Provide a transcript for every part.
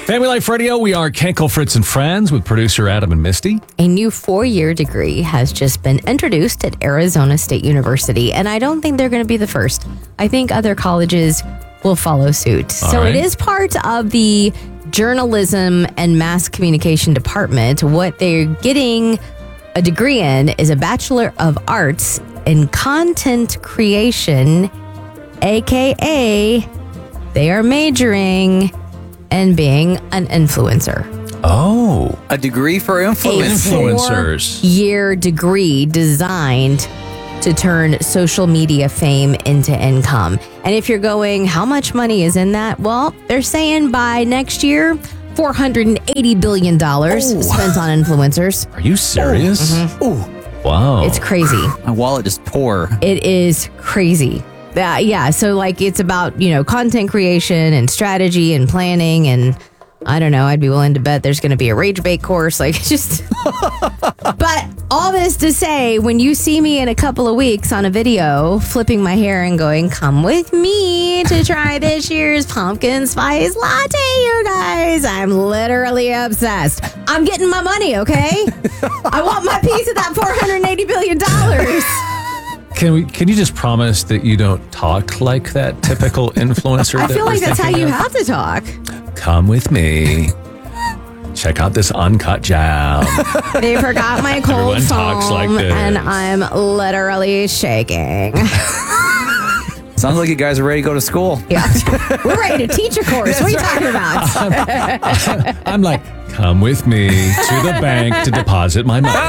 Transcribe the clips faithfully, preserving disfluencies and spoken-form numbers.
Family Life Radio, we are Kenkel, Fritz, and Friends with producer Adam and Misty. A new four-year degree has just been introduced at Arizona State University, and I don't think they're going to be the first. I think other colleges will follow suit. All so right. It is part of the journalism and mass communication department. What they're getting a degree in is a Bachelor of Arts in Content Creation, a k a they are majoring in being an influencer. Oh. A degree for A influence. Influencers. four-year degree designed to turn social media fame into income. And if you're going, how much money is in that? Well, they're saying by next year, four hundred eighty billion dollars Oh. spent on influencers. Are you serious? Ooh, Wow. It's crazy. my wallet is poor. It is crazy. Uh, yeah, so like it's about, you know, content creation and strategy and planning, and I don't know, I'd be willing to bet there's going to be a rage bait course, like just But all this to say, when you see me in a couple of weeks on a video flipping my hair and going, come with me to try this year's pumpkin spice latte, you guys, I'm literally obsessed. I'm getting my money, okay? I want my piece of that four hundred eighty billion dollars. Can we? Can you just promise that you don't talk like that typical influencer? I that feel we're like that's how thinking you of? have to talk. Come with me. Check out this uncut jam. They forgot my cold Everyone talks like foam, this. and I'm literally shaking. Sounds like you guys are ready to go to school. Yeah, we're ready to teach a course. What are you talking about? I'm like, come with me to the bank to deposit my money.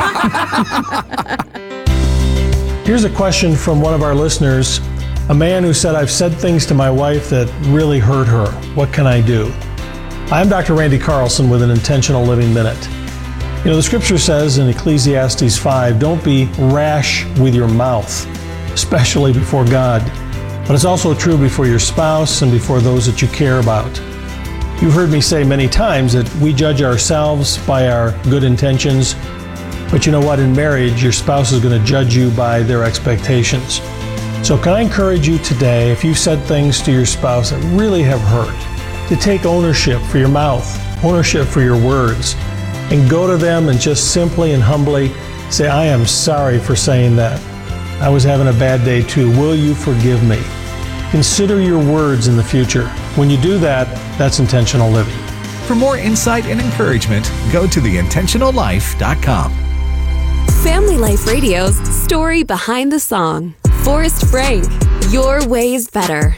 Here's a question from one of our listeners, a man who said, I've said things to my wife that really hurt her. What can I do? I'm Doctor Randy Carlson with an Intentional Living Minute. You know, the scripture says in Ecclesiastes five, don't be rash with your mouth, especially before God. But it's also true before your spouse and before those that you care about. You've heard me say many times that we judge ourselves by our good intentions. But you know what? In marriage, your spouse is going to judge you by their expectations. So can I encourage you today, if you've said things to your spouse that really have hurt, to take ownership for your mouth, ownership for your words, and go to them and just simply and humbly say, I am sorry for saying that. I was having a bad day too. Will you forgive me? Consider your words in the future. When you do that, that's intentional living. For more insight and encouragement, go to the intentional life dot com. Family Life Radio's story behind the song. Forrest Frank, Your Way's Better.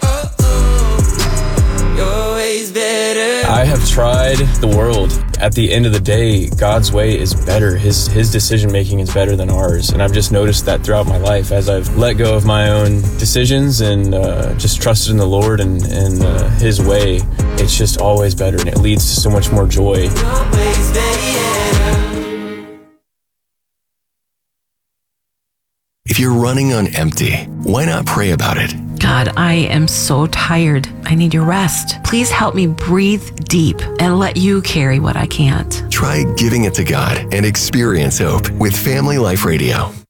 I have tried the world. At the end of the day, God's way is better. His his decision making is better than ours. And I've just noticed that throughout my life as I've let go of my own decisions and uh, just trusted in the Lord and, and uh, His way. It's just always better, and it leads to so much more joy. If you're running on empty, why not pray about it? God, I am so tired. I need your rest. Please help me breathe deep and let you carry what I can't. Try giving it to God and experience hope with Family Life Radio.